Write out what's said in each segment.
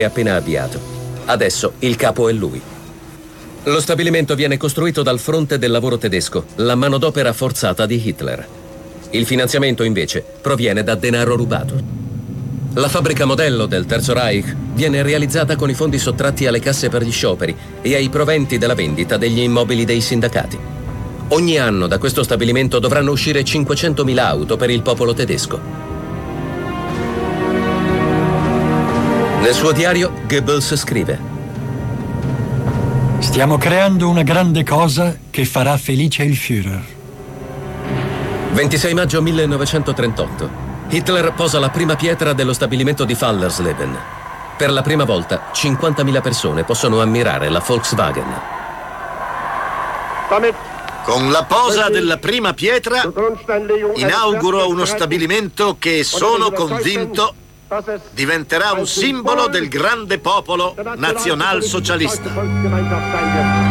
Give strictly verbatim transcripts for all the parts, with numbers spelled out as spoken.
è appena avviato. Adesso il capo è lui. Lo stabilimento viene costruito dal fronte del lavoro tedesco, la manodopera forzata di Hitler. Il finanziamento, invece, proviene da denaro rubato. La fabbrica modello del Terzo Reich viene realizzata con i fondi sottratti alle casse per gli scioperi e ai proventi della vendita degli immobili dei sindacati. Ogni anno da questo stabilimento dovranno uscire cinquecentomila auto per il popolo tedesco. Nel suo diario, Goebbels scrive: stiamo creando una grande cosa che farà felice il Führer. ventisei maggio millenovecentotrentotto. Hitler posa la prima pietra dello stabilimento di Fallersleben. Per la prima volta, cinquantamila persone possono ammirare la Volkswagen. Con la posa della prima pietra inauguro uno stabilimento che, sono convinto, diventerà un simbolo del grande popolo nazionalsocialista.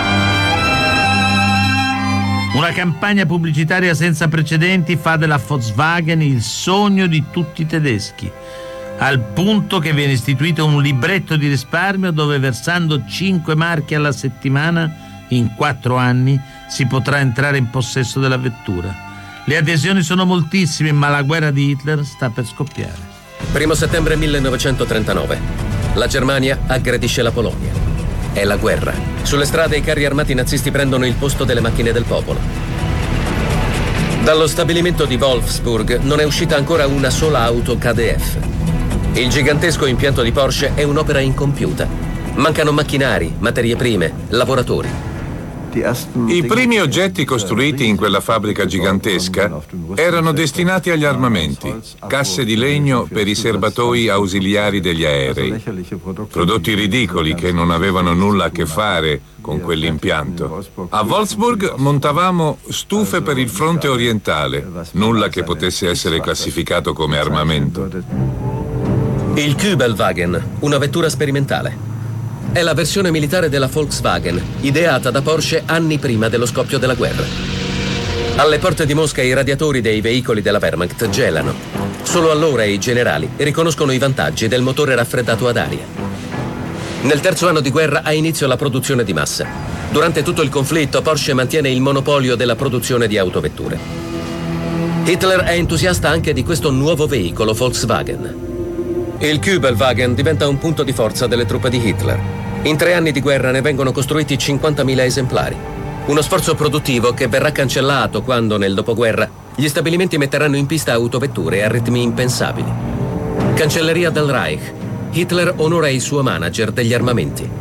Una campagna pubblicitaria senza precedenti fa della Volkswagen il sogno di tutti i tedeschi, al punto che viene istituito un libretto di risparmio dove, versando cinque marchi alla settimana, in quattro anni si potrà entrare in possesso della vettura. Le adesioni sono moltissime, ma la guerra di Hitler sta per scoppiare. Primo settembre millenovecentotrentanove. La Germania aggredisce la Polonia. È la guerra. Sulle strade i carri armati nazisti prendono il posto delle macchine del popolo. Dallo stabilimento di Wolfsburg non è uscita ancora una sola auto K D F. Il gigantesco impianto di Porsche è un'opera incompiuta. Mancano macchinari, materie prime, lavoratori. I primi oggetti costruiti in quella fabbrica gigantesca erano destinati agli armamenti, casse di legno per i serbatoi ausiliari degli aerei, prodotti ridicoli che non avevano nulla a che fare con quell'impianto. A Wolfsburg montavamo stufe per il fronte orientale, nulla che potesse essere classificato come armamento. Il Kübelwagen, una vettura sperimentale. È la versione militare della Volkswagen, ideata da Porsche anni prima dello scoppio della guerra. Alle porte di Mosca i radiatori dei veicoli della Wehrmacht gelano. Solo allora i generali riconoscono i vantaggi del motore raffreddato ad aria. Nel terzo anno di guerra ha inizio la produzione di massa. Durante tutto il conflitto Porsche mantiene il monopolio della produzione di autovetture. Hitler è entusiasta anche di questo nuovo veicolo Volkswagen. Il Kübelwagen diventa un punto di forza delle truppe di Hitler. In tre anni di guerra ne vengono costruiti cinquantamila esemplari. Uno sforzo produttivo che verrà cancellato quando, nel dopoguerra, gli stabilimenti metteranno in pista autovetture a ritmi impensabili. Cancelleria del Reich. Hitler onora il suo manager degli armamenti.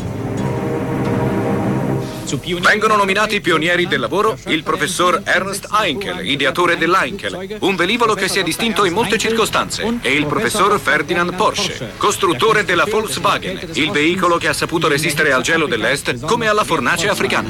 Vengono nominati i pionieri del lavoro il professor Ernst Heinkel, ideatore dell'Heinkel, un velivolo che si è distinto in molte circostanze, e il professor Ferdinand Porsche, costruttore della Volkswagen, il veicolo che ha saputo resistere al gelo dell'Est come alla fornace africana.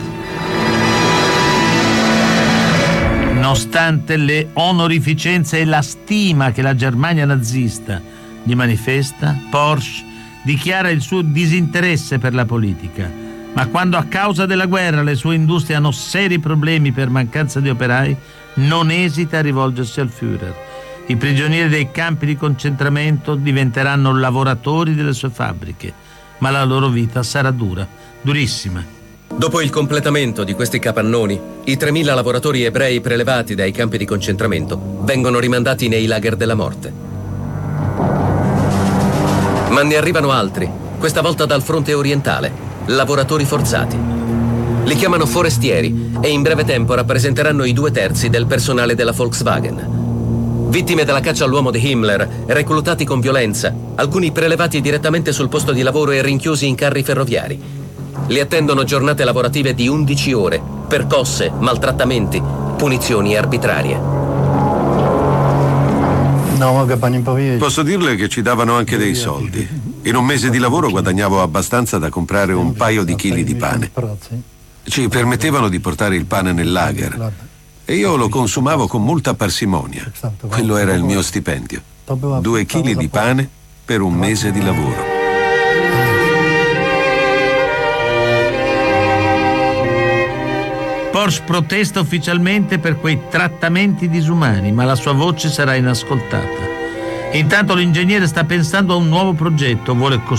Nonostante le onorificenze e la stima che la Germania nazista gli manifesta, Porsche dichiara il suo disinteresse per la politica. Ma quando a causa della guerra le sue industrie hanno seri problemi per mancanza di operai, non esita a rivolgersi al Führer. I prigionieri dei campi di concentramento diventeranno lavoratori delle sue fabbriche, ma la loro vita sarà dura, durissima. Dopo il completamento di questi capannoni, i tremila lavoratori ebrei prelevati dai campi di concentramento vengono rimandati nei lager della morte. Ma ne arrivano altri, questa volta dal fronte orientale. Lavoratori forzati. Li chiamano forestieri e in breve tempo rappresenteranno i due terzi del personale della Volkswagen. Vittime della caccia all'uomo di Himmler, reclutati con violenza, alcuni prelevati direttamente sul posto di lavoro e rinchiusi in carri ferroviari. Li attendono giornate lavorative di undici ore, percosse, maltrattamenti, punizioni arbitrarie. Posso dirle che ci davano anche dei soldi. In un mese di lavoro guadagnavo abbastanza da comprare un paio di chili di pane. Ci permettevano di portare il pane nel lager e io lo consumavo con molta parsimonia. Quello era il mio stipendio. Due chili di pane per un mese di lavoro. Porsche protesta ufficialmente per quei trattamenti disumani, ma la sua voce sarà inascoltata. Intanto l'ingegnere sta pensando a un nuovo progetto, vuole costruire